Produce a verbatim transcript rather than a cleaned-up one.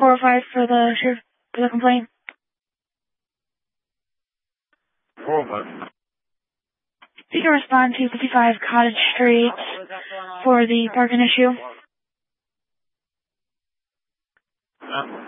four oh five for the sheriff, for the complaint. four oh five. You can respond to fifty-five Cottage Street for the parking issue. Uh,